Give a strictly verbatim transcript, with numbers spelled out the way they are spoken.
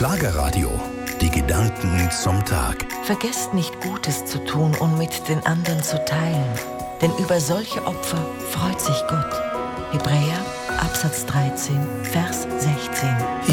Schlagerradio. Die Gedanken zum Tag. Vergesst nicht, Gutes zu tun und mit den anderen zu teilen. Denn über solche Opfer freut sich Gott. Hebräer, Absatz dreizehn, Vers sechzehn.